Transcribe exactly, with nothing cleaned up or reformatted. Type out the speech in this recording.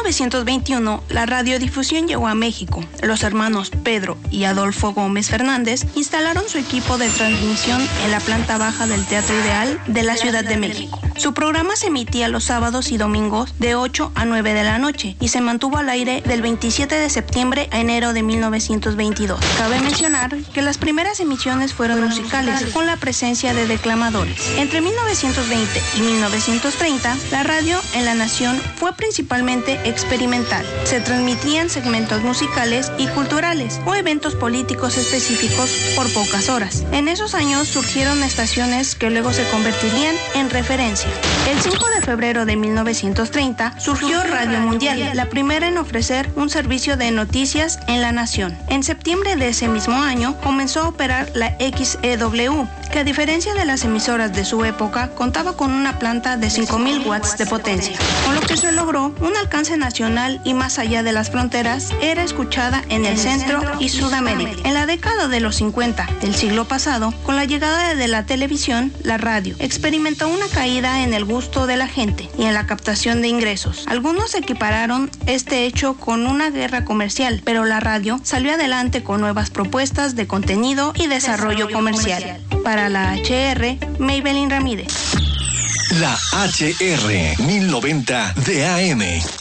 novecientos veintiuno, la radiodifusión llegó a México. Los hermanos Pedro y Adolfo Gómez Fernández instalaron su equipo de transmisión en la planta baja del Teatro Ideal de la Ciudad de México. Su programa se emitía los sábados y domingos de ocho a nueve de la noche y se mantuvo al aire del veintisiete de septiembre a enero de mil novecientos veintidós. Cabe mencionar que las primeras emisiones fueron musicales, con la presencia de declamadores. Entre mil novecientos veinte y mil novecientos treinta, la radio en la nación fue principalmente experimental. Se transmitían segmentos musicales y culturales o eventos políticos específicos por pocas horas. En esos años surgieron estaciones que luego se convertirían en referencia. El cinco de febrero de mil novecientos treinta surgió Radio Mundial, la primera en ofrecer un servicio de noticias en la nación. En septiembre de ese mismo año comenzó a operar la X E W, que a diferencia de las emisoras de su época, contaba con una planta de cinco mil watts de potencia, con lo que se logró un alcance nacional y más allá de las fronteras, era escuchada en el Centro y Sudamérica. En la década de los cincuenta del siglo pasado, con la llegada de la televisión, la radio experimentó una caída en el gusto de la gente y en la captación de ingresos. Algunos equipararon este hecho con una guerra comercial, pero la radio salió adelante con nuevas propuestas de contenido y desarrollo comercial. Para la H R, Maybelline Ramírez. La H R mil noventa de A M.